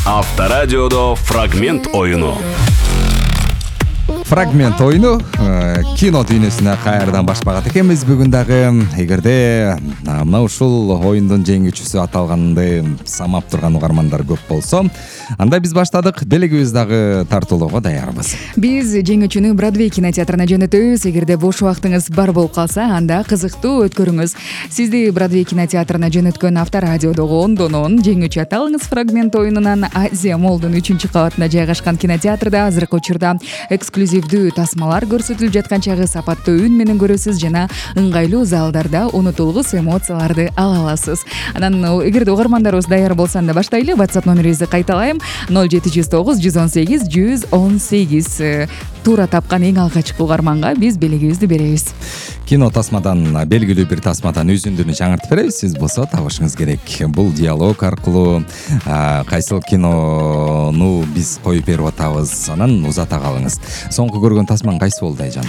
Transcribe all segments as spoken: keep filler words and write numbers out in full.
Авторадиодо фрагмент оюну. Фрагмент оюну кино дүйнөсүнө кайрадан баш багат экенбиз. Бүгүн дагы эгерде мына ушул оюндун жеңүүчүсү аталганды самап турган угармандар көп болсо, анда биз баштадык. Белегибиз дагы тартуулоого даярбыз. Биз жеңүүчүнү Бродвей кинотеатрына жөнөтөбүз. Эгерде бош убактыңыз бар болуп калса, анда кызыктуу өткөрүңүз. Сизди Бродвей кинотеатрына жөнөткөн Авторадиодогу ондонон жеңүүчү аталыңыз. Фрагмент оюнунан Азия Молдун үчүнчү кабатында жайгашкан кинотеатрда азыркы учурда эксклюзивдүү тасмалар көрсөтүлүп жаткан чагы сапаттуу үн менен көрөсүз жана ыңгайлуу залдарда унутулгус эмоцияларды ала аласыз. Анан эгерде угармандарыбыз даяр болсо, анда баштайлы. WhatsApp номерибизди кайталайм: ноль жети жүз тогуз жүз он сегиз жүз он сегиз. Туура тапкан эң алгачкы угарманга биз белегибизди беребиз. Кино тасмадан, белгилүү бир тасмадан үзүндүнү жаңыртып беребиз. Сиз болсо табышыңыз керек. Бул диалог аркылуу кайсыл кинону биз коюп берип атабыз, анан узата калыңыз. Соңку көргөн тасмаң кайсы болду, Айжан?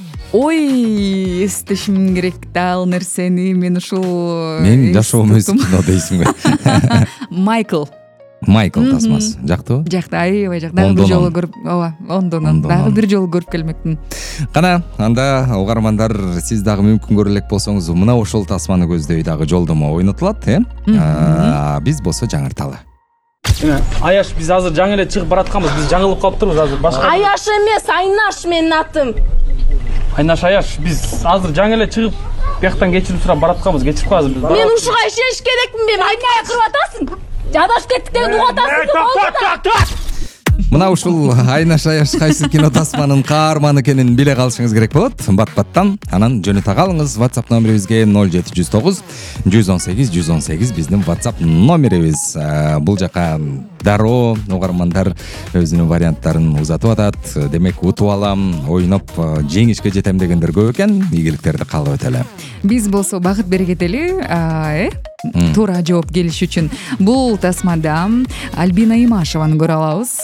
Ой, эстешим керек да ал нерсени. Мен ушул Мен жашоом өз кино дейсиңби? Майкл. Майкл тасмасы жактыбы? Жакты, аябай жакты. Дагы бир жолу көрүп, ооба, ондонон дагы бир жолу көрүп келмекмин. Кана, анда угармандар, сиз дагы мүмкүн көрө элек болсоңуз, мына ушул тасманы көздөй дагы жолдомо ойнотулат, э? Биз болсо жаңырталы. Аяш, биз азыр жаңы эле чыгып баратканбыз. Биз жаңылып калыптырбыз азыр. Башка Аяш эмес, Айнаш менин атым. Айнаш, Аяш, биз азыр жаңы эле чыгып бияктан кечирим сурап баратканбыз. Кечирип коебуз биз. Мен ушуга ишениш керекмин, мен айтмай кырып атасың. Жадаш кеттик деген угуп атасың. Мына ушул Айнаш Аяш кайсы кино тасманын каарманы экенин биле калышыңыз керек болот. Бат-баттан анан жөнөтө калыңыз. WhatsApp номерибизге ноль жети жүз тогуз жүз он сегиз жүз он сегиз биздин WhatsApp номерибиз. Бул жака дароо угармандар өзүнүн варианттарын узатып атат. Демек, утуп алам, ойноп жеңишке жетем дегендер көп экен. Ийгиликтерди каалап өтөлү. Биз болсо багыт бергетели, э? Туура жооп келиш үчүн бул тасмада Альбина Имашеваны көрө алабыз.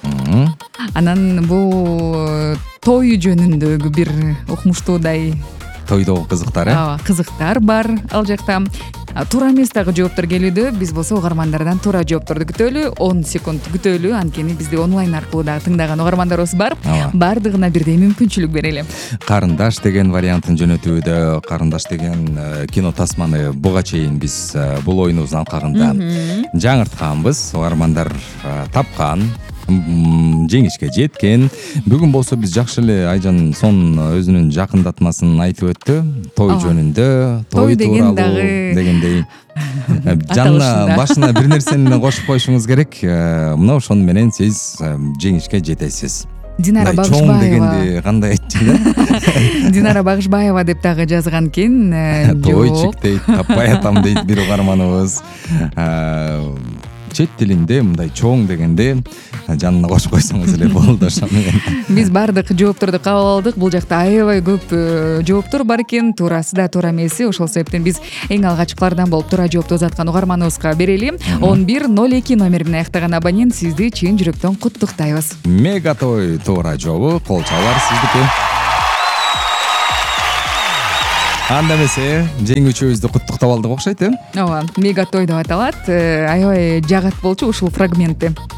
Анан бул тою жөнүндөгү бир укмуштуудай тойдогу кызыктар, э? Ооба, кызыктар бар ал жакта. Туура эмес дагы жооптор келүүдө. Биз болсо угармандардан туура жоопторду күтөлү. он секунд күтөлү. Анткени бизди онлайн аркылуу дагы тыңдаган угармандарыбыз бар. Бардыгына бирдей мүмкүнчүлүк берели. Карындаш деген вариантын жөнөтүүдө, Карындаш деген кино тасманы буга чейин биз бул оюнубуздун алкагында жаңыртканбыз. Угармандар тапкан, жеңишке жеткен. Бүгүн болсо биз жакшы эле Айжан сон өзүнүн жакындатмасын айтып өттү. Той жөнүндө, той тууралуу дегендей. Жанна башына бир нерсени кошуп коюшуңуз керек. Мына ошону менен сиз жеңишке жетесиз. Динара Багышбаева. Чоң дегенди кандай айтчу да? Динара Багышбаева деп дагы жазган экен. Тойчук дейт, таппай атам дейт бир угарманыбыз. Чет тилинде мындай чоң дегенде жанына кошуп койсоңуз эле болду ошо менен. Биз бардык жоопторду кабыл алдык. Бул жакта аябай көп жооптор бар экен. Туурасы да, туура эмеси. Ошол себептен биз эң алгачкылардан болуп туура жоопту узаткан угарманыбызга берели. он бир ноль эки номери менен аяктаган абонент, сизди чын жүрөктөн куттуктайбыз. Мега той туура жообу, кол чабуулар сиздики. Анда эмесе жеңүүчүбүздү куттуктап алдык окшойт, э? Ооба, мега той деп аталат. Аябай жагат болчу ушул фрагментти.